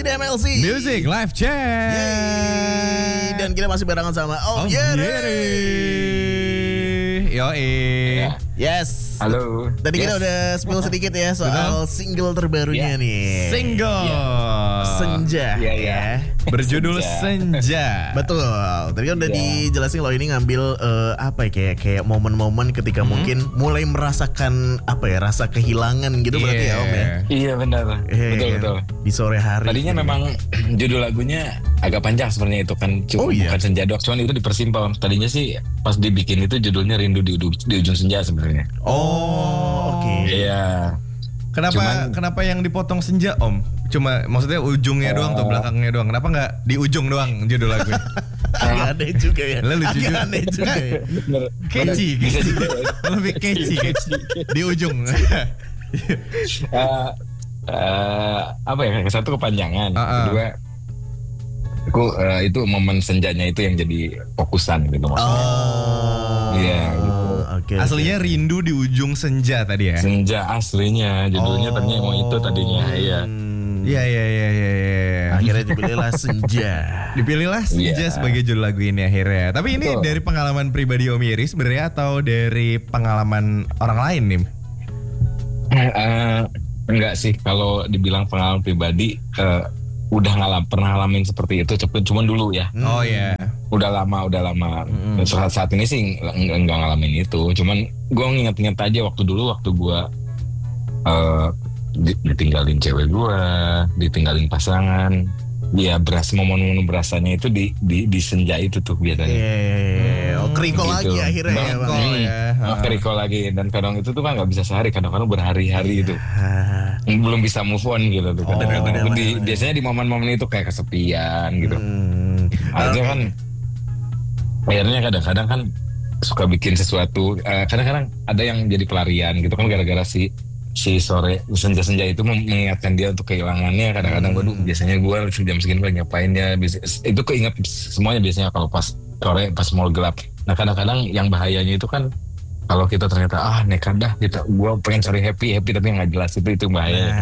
masih di MLC Music Live Chat. Yeay. Dan kita masih barengan sama Om Yeri. Yoi. Yes. Halo. Tadi kita udah spill sedikit ya soal single terbarunya nih. Single Senja. Iya, ya. Berjudul Senja. Betul. Tadi kan udah dijelasin kalau ini ngambil apa ya kayak momen-momen ketika mungkin mulai merasakan apa ya rasa kehilangan gitu berarti ya Om ya. Iya benar. Betul. Di sore hari. Tadinya memang judul lagunya agak panjang sebenarnya itu kan bukan Senja doang, cuman itu dipersimpel. Tadinya sih pas dibikin itu judulnya Rindu di ujung senja sebenarnya. Oh, oke. Iya. Kenapa yang dipotong senja Om? Cuma maksudnya ujungnya doang tuh, belakangnya doang. Kenapa nggak di ujung doang judul lagunya? Agak aneh juga ya. Lucu juga. Aneh juga ya. Catchy. Lebih catchy. Di ujung. Apa ya? Satu kepanjangan, kedua aku itu momen senjanya itu yang jadi fokusan gitu maksudnya. Iya. Oke. Aslinya Rindu di ujung senja tadi ya. Senja aslinya judulnya tadinya mau itu tadinya. Iya. Iya. Akhirnya dipilihlah Senja. Dipilihlah Senja sebagai judul lagu ini akhirnya. Tapi ini dari pengalaman pribadi Om Yeri sebenarnya atau dari pengalaman orang lain nih? Enggak sih, kalau dibilang pengalaman pribadi udah pernah ngalamin seperti itu, cuman dulu ya. Oh ya. Udah lama. Saat ini sih enggak ngalamin itu, cuman gue nginget-nginget aja waktu gue ditinggalin cewek gue, ditinggalin pasangan. Ya momen-momen berasanya itu di senja itu tuh biasanya. Keriko gitu. lagi akhirnya Keriko lagi, dan kadang itu tuh kan nggak bisa sehari, kadang-kadang berhari-hari itu belum bisa move on gitu tuh. Biasanya di momen-momen itu kayak kesepian gitu. Akhirnya kadang-kadang kan suka bikin sesuatu. Kadang-kadang ada yang jadi pelarian gitu kan, gara-gara si sore senja-senja itu mengingatkan dia untuk kehilangannya. Kadang-kadang biasanya gue jam segini lagi ngapain ya, itu keinget semuanya biasanya kalau pas sore, pas mau gelap. Nah kadang-kadang yang bahayanya itu kan kalau kita ternyata nekat dah kita, gue pengen cari happy tapi nggak jelas, itu bahaya.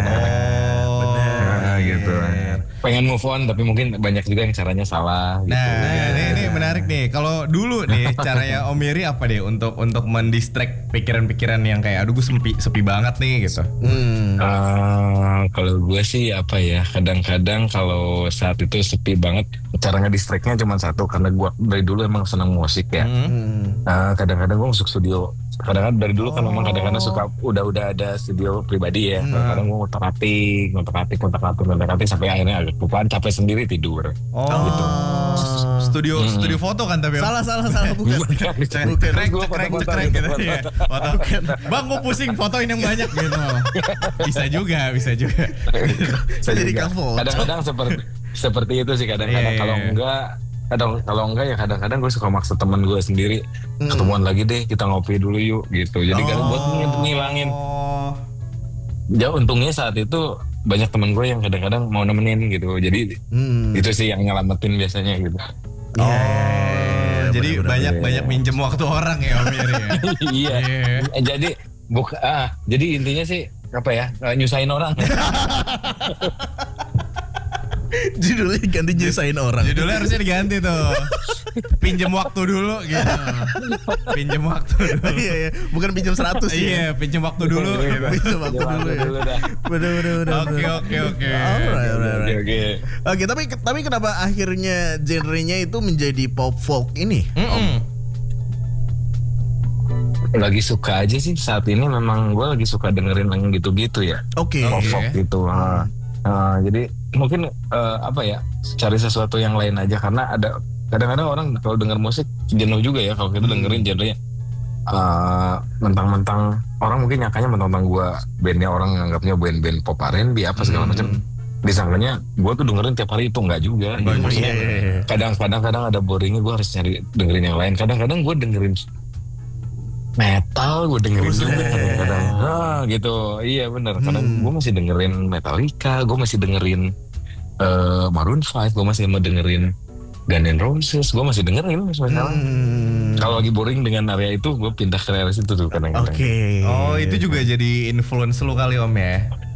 Gitu. Pengen move on tapi mungkin banyak juga yang caranya salah gitu. Nah, ini menarik nih. Kalau dulu nih caranya Om Yeri apa deh untuk mendistract pikiran-pikiran yang kayak aduh gue sepi banget nih gitu. Kalau gue sih apa ya, kadang-kadang kalau saat itu sepi banget, cara ngedistractnya cuma satu, karena gue dari dulu emang senang musik ya. Kadang-kadang gue masuk studio. Kadang-kadang dari dulu kan memang kadang-kadang suka udah ada studio pribadi ya. Kadang-kadang gue ngotak-atik sampai akhirnya agak kelupaan, capek sendiri tidur. Gitu. Studio foto kan tapi salah bukan. Krek gitu. Foto. Bang gue pusing fotoin yang banyak gitu. Bisa juga. Jadi kamu. Kadang-kadang seperti itu sih kadang-kadang. Kalau enggak ya kadang-kadang gue suka maksa teman gue sendiri, ketemuan lagi deh, kita ngopi dulu yuk gitu. Jadi kan buat ngilangin. Ya untungnya saat itu banyak teman gue yang kadang-kadang mau nemenin gitu. Jadi itu sih yang nyelamatin biasanya gitu. Jadi banyak minjem waktu orang ya Om Yeri ya. Iya. Jadi intinya sih apa ya, nyusahin orang. Judulnya ganti nyusahin orang. Judulnya harusnya diganti tuh. Pinjem waktu dulu gitu. Pinjem waktu dulu. Iya. Bukan pinjem 100 ya. Iya, pinjem waktu dulu gitu. Pinjem waktu dulu ya. Bener. Oke. Alright. Oke, tapi kenapa akhirnya genrenya itu menjadi pop folk ini? Lagi suka aja sih saat ini, memang gue lagi suka dengerin yang gitu-gitu ya. Oke. Pop folk gitu. Jadi mungkin apa ya, cari sesuatu yang lain aja, karena ada kadang-kadang orang kalau denger musik jenuh juga ya kalau kita dengerin genrenya mentang-mentang orang mungkin nyangkanya mentang-mentang gue bandnya, orang nganggapnya band pop R&B apa segala macam, disangkanya gue tuh dengerin tiap hari, itu enggak juga. Maksudnya kadang-kadang ada boringnya, gue harus cari dengerin yang lain. Kadang-kadang gue dengerin metal, gue dengerin juga kadang-kadang. Gitu. Iya benar. Kadang gue masih dengerin Metallica, gue masih dengerin Maroon 5, gue masih mau dengerin Guns N' Roses, gue masih dengerin misalnya. Kalau lagi boring dengan area itu, gue pindah ke area situ tuh kadang-kadang. Oke. Oh, itu juga jadi influence lu kali Om ya?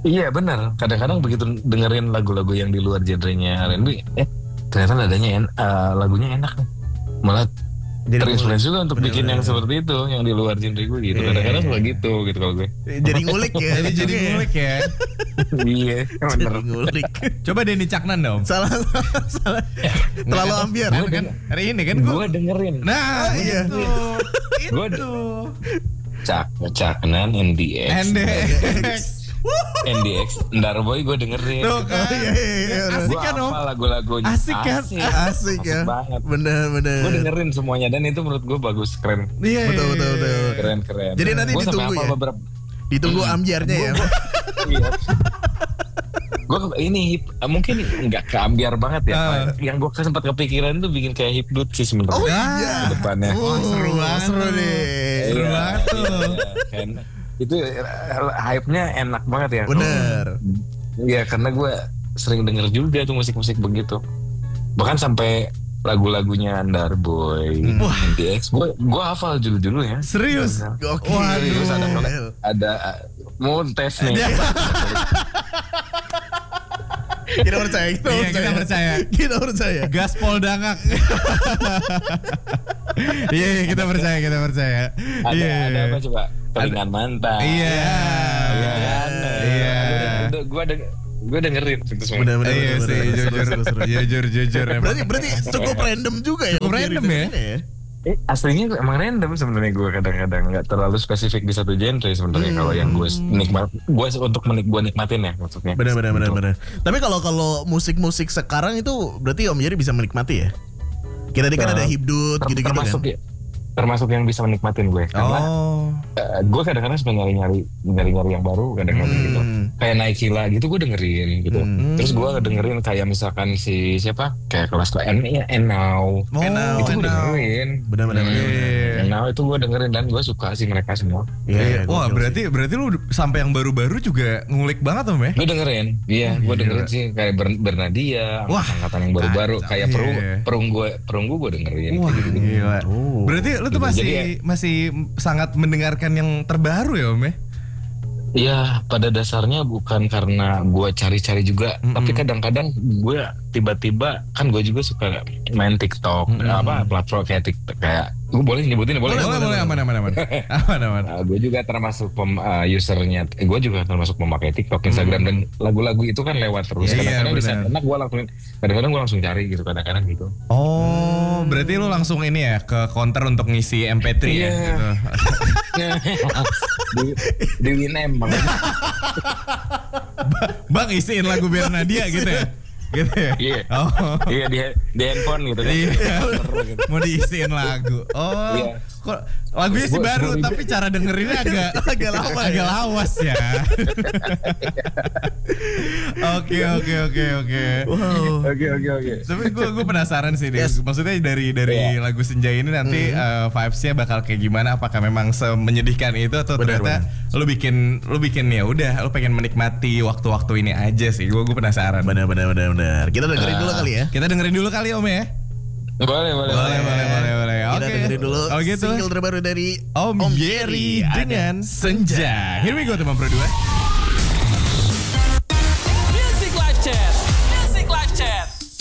Iya benar. Kadang-kadang begitu dengerin lagu-lagu yang di luar genrenya R&B, ternyata lagunya enak nih. Malah Jadi terinspirasi juga untuk bikin yang bener-bener. seperti itu, yang di luar genre gue gitu. Kadang-kadang suka gitu kalau gue. Jadi ngulik ya. Jadi ngulik ya. Iya, Jadi bener. ngulik. Coba Denny Caknan dong. Salah. Terlalu ambiar. Kan hari ini kan Gue dengerin. Nah, iya. itu. Caknan NDX. NDX. NDX, Ndarboy gue dengerin. Tuh kan. Asik Gue kan Om? hafal lagu-lagunya. Asik kan? Asik ya. banget. Bener-bener. Gue dengerin semuanya dan itu menurut gue bagus, keren. Iya. Betul. Keren. Jadi nanti Gua sampai ditunggu hafal ya? beberapa. Ditunggu ambiarnya ya. Iya. Gue ini mungkin nggak keambiar banget ya. Yang gue sempat kepikiran tuh bikin kayak hipdut sih sebenarnya. Oh Ah. iya. Ke depannya. Seru banget. Seru nih. Seru Iya, banget tuh. kan. Itu hype-nya enak banget ya. Bener. Iya, karena gue sering denger juga tuh musik-musik begitu. Bahkan sampai lagu-lagunya Ndarboy, NDX, gue hafal judul-judulnya. Serius? Oke. Serius, ada mau tes nih. Kita percaya. Iya, kita percaya. Kita percaya. Gaspol dangak. Iya, kita percaya. Ada apa coba? Telingan mantan. Iya. Gue dengerin itu semua. Bener. Iya sih, jujur. Berarti cukup random juga ya. Cukup random ya? Aslinya emang random sebenarnya gue kadang-kadang nggak terlalu spesifik di satu genre sebenarnya kalau yang gue nikmatin ya maksudnya. Bener. Tapi kalau musik-musik sekarang itu berarti Om Jerry bisa menikmati ya? Kita tadi kan ada hibdut gitu-gitu kan? Termasuk yang bisa menikmatin gue karena gue kadang-kadang suka nyari-nyari yang baru kadang-kadang gitu kayak Naikila gitu gue dengerin gitu terus gue dengerin kayak misalkan si siapa kayak kelas Now itu gue dengerin Bener. Now itu gue dengerin dan gue suka sih mereka semua. Iya. Wah, berarti lu sampai yang baru-baru juga ngulik banget Om ya? Gue dengerin, gue dengerin sih kayak Bernadia, angkatan yang baru-baru kayak Perunggu gue dengerin. Wah, gitu. gila. Berarti lu tuh Jadi masih sangat mendengarkan yang terbaru ya Om ya? Iya, pada dasarnya bukan karena gue cari-cari juga, tapi kadang-kadang gue tiba-tiba kan gue juga suka main TikTok, platform kayak TikTok kayak gue boleh nyebutin Boleh, aman. Gue juga termasuk usernya, gue juga termasuk pemakai TikTok, Instagram dan lagu-lagu itu kan lewat terus. Kadang-kadang di saat enak gue langsung cari gitu, kadang-kadang gitu. Oh, berarti lu langsung ini ya ke counter untuk ngisi MP3 ya? Gitu. di Winem bang. Bang isiin lagu Bernadia gitu ya? Gitu ya? Iya. Oh. Iya di handphone gitu kan. Iya. Mau diisiin lagu. Oh. Iya. Kok lagunya sih baru tapi cara dengerinnya agak lawas ya. Oke. Wow. Oke. Tapi gue penasaran sih deh. Maksudnya dari lagu Senja ini nanti vibes-nya bakal kayak gimana? Apakah memang semenyedihkan itu atau ternyata lu bikin ya udah lu pengen menikmati waktu-waktu ini aja sih. Gue penasaran. Bener. Kita dengerin dulu kali ya. Kita dengerin dulu kali Om ya. Boleh. Kita dengerin dulu Kalau gitu single terbaru dari Om Jerry dengan Senja. Here we go teman berdua.